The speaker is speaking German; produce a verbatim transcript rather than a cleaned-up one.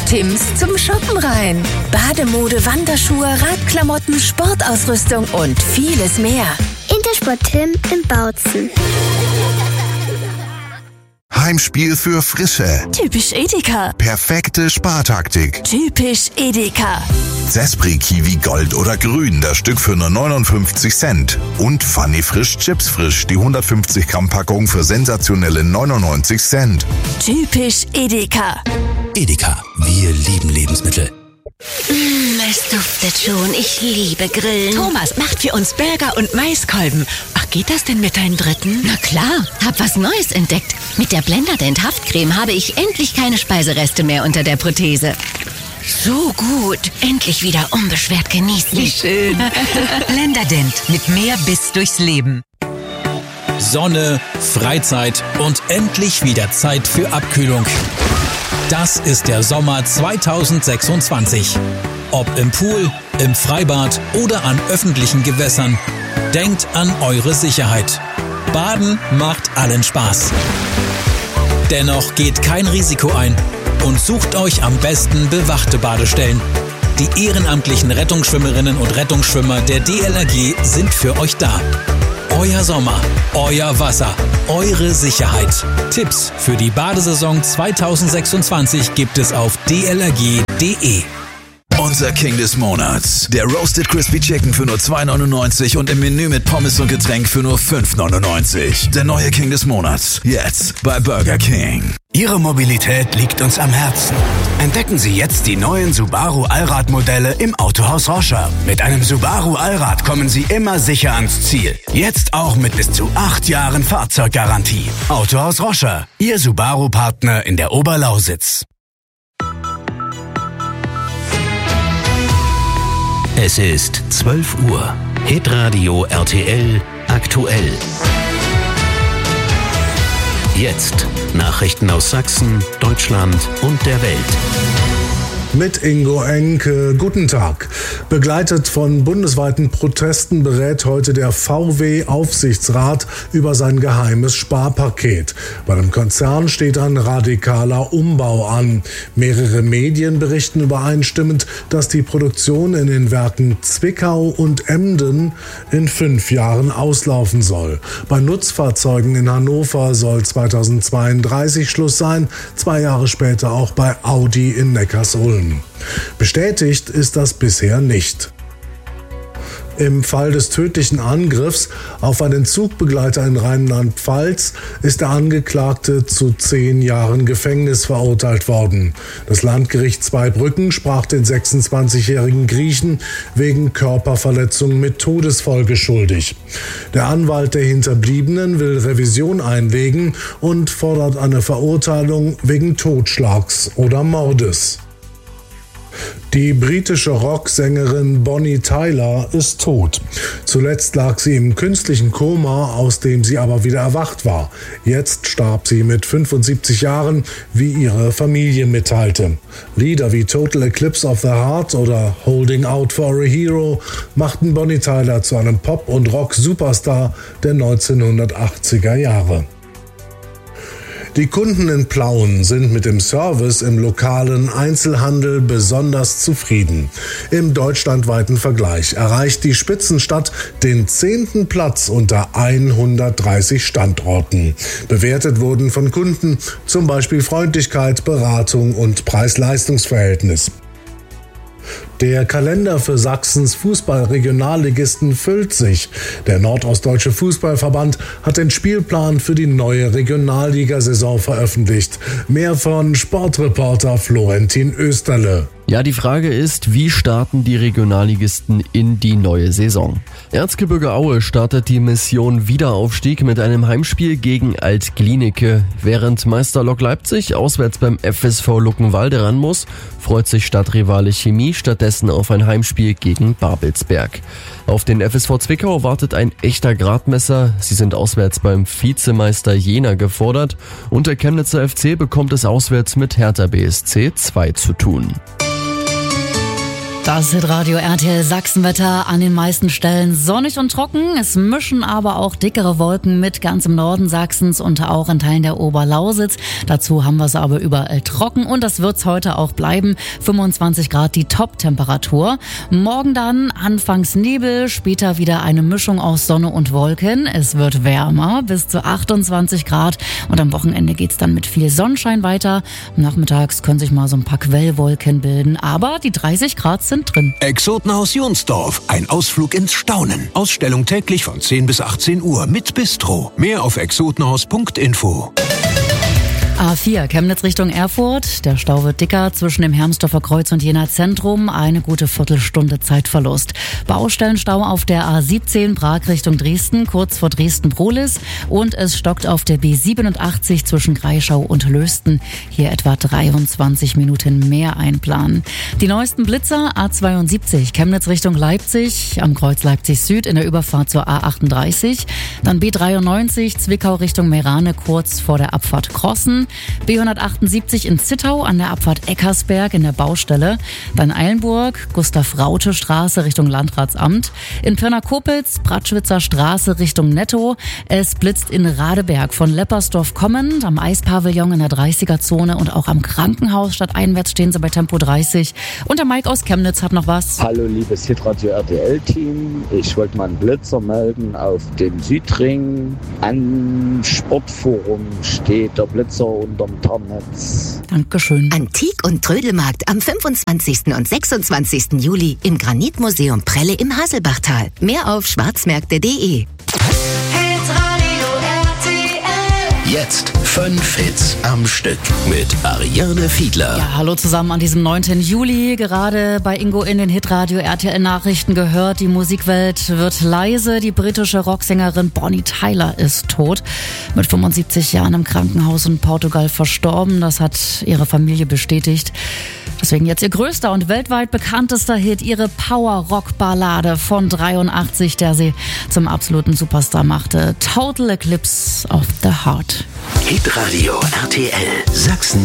Tims zum Shoppen rein. Bademode, Wanderschuhe, Radklamotten, Sportausrüstung und vieles mehr. Intersport Tim in Bautzen. Heimspiel für Frische. Typisch Edeka. Perfekte Spartaktik. Typisch Edeka. Zespri Kiwi Gold oder Grün, das Stück für nur neunundfünfzig Cent. Und Funny Frisch Chips Frisch, die hundertfünfzig Gramm Packung für sensationelle neunundneunzig Cent. Typisch Edeka. Edeka, wir lieben Lebensmittel. Mm, es duftet schon. Ich liebe Grillen. Thomas macht für uns Burger und Maiskolben. Ach, geht das denn mit deinen Dritten? Na klar, hab was Neues entdeckt. Mit der Blenderdent Haftcreme habe ich endlich keine Speisereste mehr unter der Prothese. So gut. Endlich wieder unbeschwert genießen. Wie schön. Blenderdent mit mehr Biss durchs Leben. Sonne, Freizeit und endlich wieder Zeit für Abkühlung. Das ist der Sommer zweitausendsechsundzwanzig. Ob im Pool, im Freibad oder an öffentlichen Gewässern. Denkt an eure Sicherheit. Baden macht allen Spaß. Dennoch geht kein Risiko ein und sucht euch am besten bewachte Badestellen. Die ehrenamtlichen Rettungsschwimmerinnen und Rettungsschwimmer der D L R G sind für euch da. Euer Sommer, euer Wasser, eure Sicherheit. Tipps für die Badesaison zweitausendsechsundzwanzig gibt es auf d l r g punkt d e. Unser King des Monats. Der Roasted Crispy Chicken für nur zwei neunundneunzig und im Menü mit Pommes und Getränk für nur fünf neunundneunzig. Der neue King des Monats. Jetzt bei Burger King. Ihre Mobilität liegt uns am Herzen. Entdecken Sie jetzt die neuen Subaru Allrad-Modelle im Autohaus Roscher. Mit einem Subaru Allrad kommen Sie immer sicher ans Ziel. Jetzt auch mit bis zu acht Jahren Fahrzeuggarantie. Autohaus Roscher, Ihr Subaru-Partner in der Oberlausitz. Es ist zwölf Uhr. Hitradio R T L aktuell. Jetzt Nachrichten aus Sachsen, Deutschland und der Welt. Mit Ingo Enke. Guten Tag. Begleitet von bundesweiten Protesten berät heute der V W-Aufsichtsrat über sein geheimes Sparpaket. Bei dem Konzern steht ein radikaler Umbau an. Mehrere Medien berichten übereinstimmend, dass die Produktion in den Werken Zwickau und Emden in fünf Jahren auslaufen soll. Bei Nutzfahrzeugen in Hannover soll zweitausendzweiunddreißig Schluss sein, zwei Jahre später auch bei Audi in Neckarsulm. Bestätigt ist das bisher nicht. Im Fall des tödlichen Angriffs auf einen Zugbegleiter in Rheinland-Pfalz ist der Angeklagte zu zehn Jahren Gefängnis verurteilt worden. Das Landgericht Zweibrücken sprach den sechsundzwanzigjährigen Griechen wegen Körperverletzung mit Todesfolge schuldig. Der Anwalt der Hinterbliebenen will Revision einlegen und fordert eine Verurteilung wegen Totschlags oder Mordes. Die britische Rocksängerin Bonnie Tyler ist tot. Zuletzt lag sie im künstlichen Koma, aus dem sie aber wieder erwacht war. Jetzt starb sie mit fünfundsiebzig Jahren, wie ihre Familie mitteilte. Lieder wie Total Eclipse of the Heart oder Holding Out for a Hero machten Bonnie Tyler zu einem Pop- und Rock-Superstar der neunzehnhundertachtziger Jahre. Die Kunden in Plauen sind mit dem Service im lokalen Einzelhandel besonders zufrieden. Im deutschlandweiten Vergleich erreicht die Spitzenstadt den zehnten Platz unter hundertdreißig Standorten. Bewertet wurden von Kunden zum Beispiel Freundlichkeit, Beratung und Preis-Leistungs-Verhältnis. Der Kalender für Sachsens Fußball-Regionalligisten füllt sich. Der Nordostdeutsche Fußballverband hat den Spielplan für die neue Regionalligasaison veröffentlicht. Mehr von Sportreporter Florentin Österle. Ja, die Frage ist, wie starten die Regionalligisten in die neue Saison? Erzgebirge Aue startet die Mission Wiederaufstieg mit einem Heimspiel gegen Alt-Glienicke. Während Meister Lok Leipzig auswärts beim F S V Luckenwalde ran muss, freut sich Stadtrivale Chemie stattdessen auf ein Heimspiel gegen Babelsberg. Auf den F S V Zwickau wartet ein echter Gradmesser. Sie sind auswärts beim Vizemeister Jena gefordert und der Chemnitzer F C bekommt es auswärts mit Hertha B S C zwei zu tun. Das Hitradio R T L Sachsenwetter, an den meisten Stellen sonnig und trocken. Es mischen aber auch dickere Wolken mit, ganz im Norden Sachsens und auch in Teilen der Oberlausitz. Dazu haben wir es aber überall trocken und das wird's heute auch bleiben. fünfundzwanzig Grad die Top-Temperatur. Morgen dann anfangs Nebel, später wieder eine Mischung aus Sonne und Wolken. Es wird wärmer, bis zu achtundzwanzig Grad und am Wochenende geht's dann mit viel Sonnenschein weiter. Nachmittags können sich mal so ein paar Quellwolken bilden, aber die dreißig Grad sind drin. Exotenhaus Jonsdorf, ein Ausflug ins Staunen. Ausstellung täglich von zehn bis achtzehn Uhr mit Bistro. Mehr auf exotenhaus punkt info. A vier, Chemnitz Richtung Erfurt. Der Stau wird dicker zwischen dem Hermsdorfer Kreuz und Jena Zentrum. Eine gute Viertelstunde Zeitverlust. Baustellenstau auf der A siebzehn, Prag Richtung Dresden, kurz vor Dresden-Prohlis. Und es stockt auf der B siebenundachtzig zwischen Greischau und Lösten. Hier etwa dreiundzwanzig Minuten mehr einplanen. Die neuesten Blitzer, A zweiundsiebzig, Chemnitz Richtung Leipzig, am Kreuz Leipzig Süd in der Überfahrt zur A achtunddreißig. Dann B dreiundneunzig, Zwickau Richtung Meerane, kurz vor der Abfahrt Crossen. B hundertachtundsiebzig in Zittau an der Abfahrt Eckersberg in der Baustelle. Dann Eilenburg, Gustav-Raute-Straße Richtung Landratsamt. In Pirna-Kopitz, Bratschwitzer Straße Richtung Netto. Es blitzt in Radeberg von Leppersdorf kommend, am Eispavillon in der dreißiger-Zone und auch am Krankenhaus stadteinwärts stehen sie bei Tempo dreißig. Und der Mike aus Chemnitz hat noch was. Hallo liebes Hitradio R T L-Team. Ich wollte mal einen Blitzer melden auf dem Südring. Am Sportforum steht der Blitzer unterm Tarnnetz. Dankeschön. Antik- und Trödelmarkt am fünfundzwanzigsten und sechsundzwanzigsten Juli im Granitmuseum Prelle im Haselbachtal. Mehr auf schwarzmärkte punkt de. Jetzt fünf Hits am Stück mit Ariane Fiedler. Ja, hallo zusammen an diesem neunten Juli. Gerade bei Ingo in den Hitradio R T L Nachrichten gehört, die Musikwelt wird leise. Die britische Rocksängerin Bonnie Tyler ist tot. Mit fünfundsiebzig Jahren im Krankenhaus in Portugal verstorben. Das hat ihre Familie bestätigt. Deswegen jetzt ihr größter und weltweit bekanntester Hit, ihre Power-Rock-Ballade von dreiundachtzig, der sie zum absoluten Superstar machte. Total Eclipse of the Heart. Hitradio R T L Sachsen.